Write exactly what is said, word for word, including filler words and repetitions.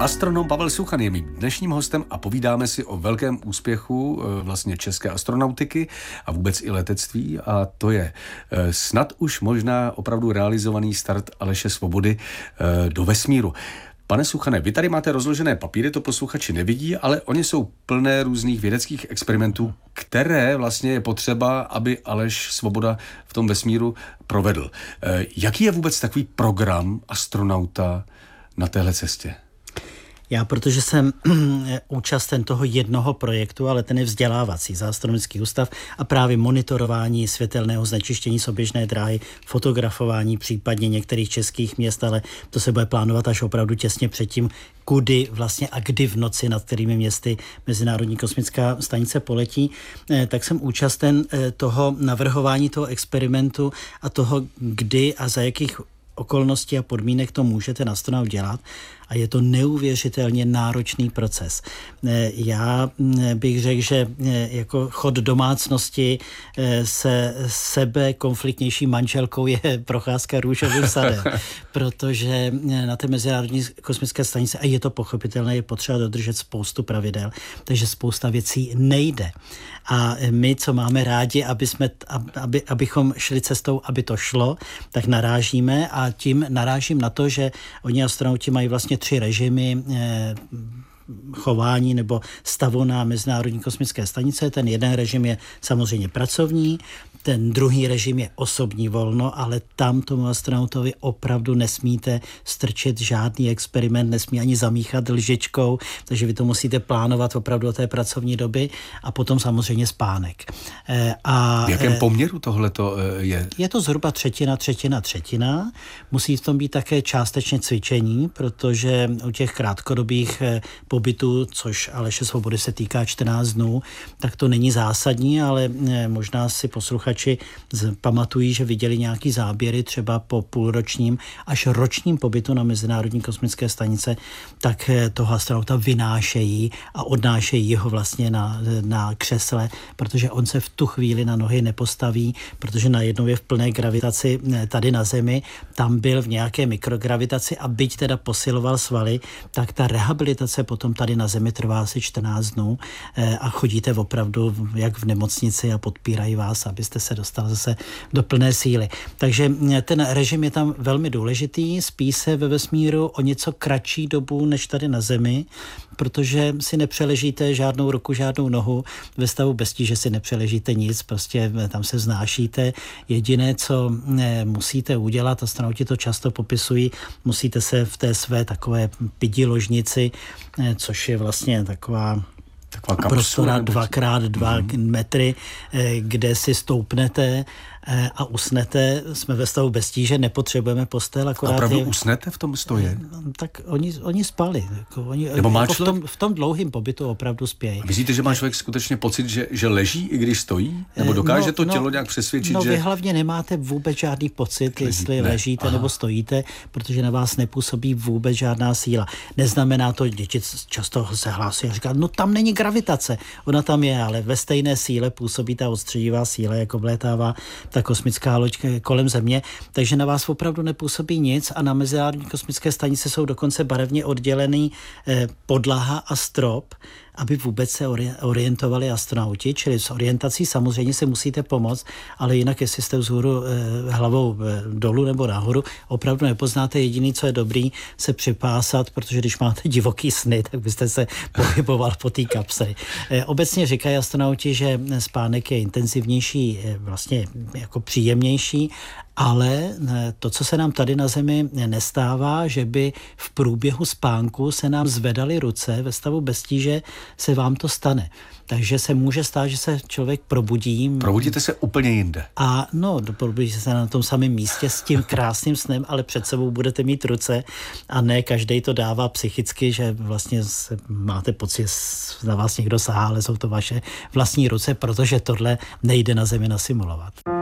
Astronom Pavel Suchan je mým dnešním hostem a povídáme si o velkém úspěchu vlastně české astronautiky a vůbec i letectví, a to je snad už možná opravdu realizovaný start Aleše Svobody do vesmíru. Pane Suchane, vy tady máte rozložené papíry, to posluchači nevidí, ale oni jsou plné různých vědeckých experimentů, které vlastně je potřeba, aby Aleš Svoboda v tom vesmíru provedl. Jaký je vůbec takový program astronauta na téhle cestě? Já, protože jsem účasten toho jednoho projektu, ale ten je vzdělávací za astronomický ústav a právě monitorování světelného znečištění soběžné dráhy, fotografování případně některých českých měst, ale to se bude plánovat až opravdu těsně předtím, kudy vlastně a kdy v noci, nad kterými městy Mezinárodní kosmická stanice poletí, tak jsem účasten toho navrhování toho experimentu a toho, kdy a za jakých okolností a podmínek to může ten astronaut dělat. A je to neuvěřitelně náročný proces. Já bych řekl, že jako chod domácnosti se sebe konfliktnější manželkou je procházka růžovým sadem, protože na té Mezinárodní kosmické stanici, a je to pochopitelné, je potřeba dodržet spoustu pravidel, takže spousta věcí nejde. A my, co máme rádi, aby jsme, aby, abychom šli cestou, aby to šlo, tak narážíme, a tím narážím na to, že oni astronauti mají vlastně tři režimy eh, chování nebo stavu na Mezinárodní kosmické stanice. Ten jeden režim je samozřejmě pracovní, ten druhý režim je osobní volno, ale tam tomu astronautovi opravdu nesmíte strčit žádný experiment, nesmí ani zamíchat lžičkou, takže vy to musíte plánovat opravdu do té pracovní doby, a potom samozřejmě spánek. A v jakém poměru tohleto je? Je to zhruba třetina, třetina, třetina. Musí v tom být také částečně cvičení, protože u těch krátkodobých pobytů, což Aleše Svobody se týká čtrnáct dnů, tak to není zásadní, ale možná si posluchači pamatují, že viděli nějaký záběry třeba po půlročním až ročním pobytu na Mezinárodní kosmické stanice, tak toho astronauta vynášejí a odnášejí ho vlastně na, na křesle, protože on se v tu chvíli na nohy nepostaví, protože najednou je v plné gravitaci tady na Zemi, tam byl v nějaké mikrogravitaci, a byť teda posiloval svaly, tak ta rehabilitace potom tady na Zemi trvá asi čtrnáct dnů a chodíte opravdu jak v nemocnici a podpírají vás, abyste se dostal zase do plné síly. Takže ten režim je tam velmi důležitý, spí se ve vesmíru o něco kratší dobu než tady na Zemi, protože si nepřeležíte žádnou ruku, žádnou nohu, ve stavu bez tíže si nepřeležíte nic, prostě tam se vznášíte. Jediné, co musíte udělat, astronauti to často popisují, musíte se v té své takové pidi ložnici, což je vlastně taková prostora dva krát dva metry, kde si stoupnete a usnete. Jsme ve stavu bez tíže, nepotřebujeme postel. Akorát opravdu je... usnete v tom stoje? Tak oni, oni spali. Jako oni, Nebo má jako člověk... v tom, v tom dlouhém pobytu opravdu spějí. Myslíte, že má člověk skutečně pocit, že, že leží, i když stojí? Nebo dokáže no, to tělo no, nějak přesvědčit, no, že... No vy hlavně nemáte vůbec žádný pocit, Leží, jestli ne. ležíte Aha. nebo stojíte, protože na vás nepůsobí vůbec žádná síla. Neznamená to, děti často se hlásí a říkají, no tam není gravitace. Ona tam je, ale ve stejné síle působí ta odstředivá síla, jako vlétává ta kosmická loď kolem Země, takže na vás opravdu nepůsobí nic, a na Mezinárodní kosmické stanici jsou dokonce barevně oddělený eh, podlaha a strop, aby vůbec se orientovali astronauti, čili s orientací samozřejmě se musíte pomoct, ale jinak, jestli jste vzhůru eh, hlavou eh, dolů nebo nahoru, opravdu nepoznáte. Jediný, co je dobrý, se připásat, protože když máte divoký sny, tak byste se pohyboval po té kapsli. Eh, obecně říkají astronauti, že spánek je intenzivnější, eh, vlastně jako příjemnější, ale to, co se nám tady na Zemi nestává, že by v průběhu spánku se nám zvedaly ruce, ve stavu bez tíže se vám to stane. Takže se může stát, že se člověk probudí. Probudíte se úplně jinde. A no, probudíte se na tom samém místě s tím krásným snem, ale před sebou budete mít ruce, a ne každej to dává psychicky, že vlastně máte pocit, na vás někdo sahá, ale jsou to vaše vlastní ruce, protože tohle nejde na Zemi nasimulovat.